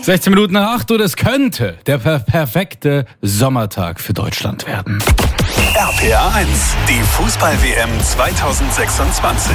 16 Minuten nach 8 Uhr, das könnte der perfekte Sommertag für Deutschland werden. RPA 1, die Fußball-WM 2026.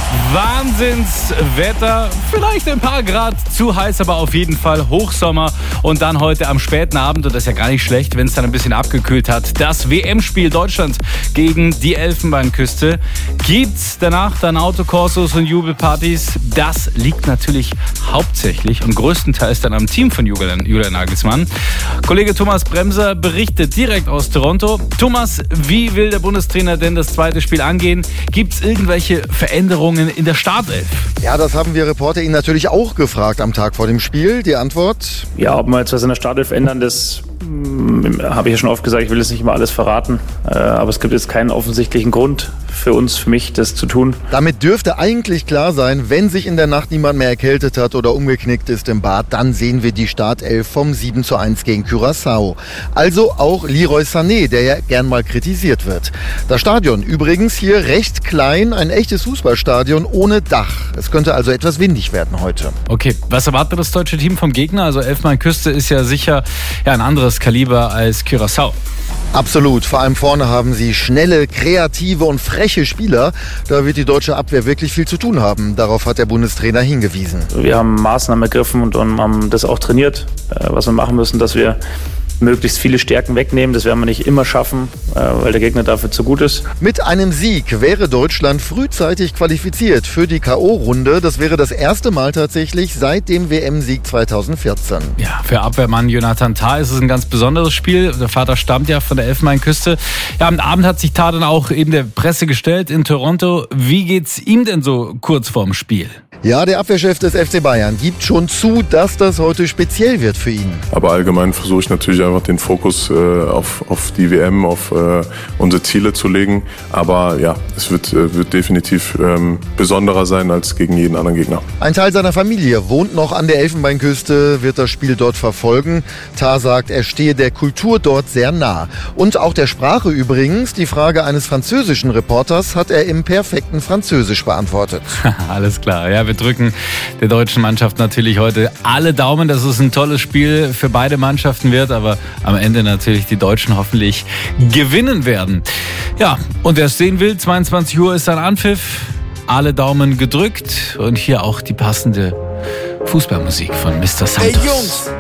Wahnsinnswetter, vielleicht ein paar Grad zu heiß, aber auf jeden Fall Hochsommer. Und dann heute am späten Abend, und das ist ja gar nicht schlecht, wenn es dann ein bisschen abgekühlt hat, das WM-Spiel Deutschland gegen die Elfenbeinküste. Gibt's danach dann Autokorsos und Jubelpartys? Das liegt natürlich hauptsächlich und größtenteils dann am Team von Julian Nagelsmann. Kollege Thomas Bremser berichtet direkt aus Toronto. Thomas, wie will der Bundestrainer denn das zweite Spiel angehen? Gibt es irgendwelche Veränderungen in der Startelf? Ja, das haben wir Reporter ihn natürlich auch gefragt am Tag vor dem Spiel. Die Antwort? Ja, ob wir jetzt was in der Startelf ändern, das habe ich ja schon oft gesagt, ich will jetzt nicht immer alles verraten. Aber es gibt jetzt keinen offensichtlichen Grund für uns, für mich, das zu tun. Damit dürfte eigentlich klar sein, wenn sich in der Nacht niemand mehr erkältet hat oder umgeknickt ist im Bad, dann sehen wir die Startelf vom 7:1 gegen Curaçao. Also auch Leroy Sané, der ja gern mal kritisiert wird. Das Stadion übrigens hier recht klein, ein echtes Fußballstadion ohne Dach. Es könnte also etwas windig werden heute. Okay, was erwartet das deutsche Team vom Gegner? Also Elfenbeinküste ist ja sicher ein anderes Kaliber als Curaçao. Absolut. Vor allem vorne haben sie schnelle, kreative und freche Spieler. Da wird die deutsche Abwehr wirklich viel zu tun haben. Darauf hat der Bundestrainer hingewiesen. Wir haben Maßnahmen ergriffen und haben das auch trainiert, was wir machen müssen, dass wir möglichst viele Stärken wegnehmen. Das werden wir nicht immer schaffen, weil der Gegner dafür zu gut ist. Mit einem Sieg wäre Deutschland frühzeitig qualifiziert für die K.O.-Runde. Das wäre das erste Mal tatsächlich seit dem WM-Sieg 2014. Ja, für Abwehrmann Jonathan Tah ist es ein ganz besonderes Spiel. Der Vater stammt ja von der Elfenbeinküste. Ja, am Abend hat sich Tah dann auch eben der Presse gestellt in Toronto. Wie geht's ihm denn so kurz vorm Spiel? Ja, der Abwehrchef des FC Bayern gibt schon zu, dass das heute speziell wird für ihn. Aber allgemein versuche ich natürlich einfach den Fokus auf die WM, auf unsere Ziele zu legen. Aber ja, es wird definitiv besonderer sein als gegen jeden anderen Gegner. Ein Teil seiner Familie wohnt noch an der Elfenbeinküste, wird das Spiel dort verfolgen. Tah sagt, er stehe der Kultur dort sehr nah. Und auch der Sprache übrigens. Die Frage eines französischen Reporters hat er im perfekten Französisch beantwortet. Alles klar, ja. Wir drücken der deutschen Mannschaft natürlich heute alle Daumen, dass es ein tolles Spiel für beide Mannschaften wird, aber am Ende natürlich die Deutschen hoffentlich gewinnen werden. Ja, und wer es sehen will, 22 Uhr ist dann Anpfiff, alle Daumen gedrückt und hier auch die passende Fußballmusik von Mr. Santos. Hey Jungs!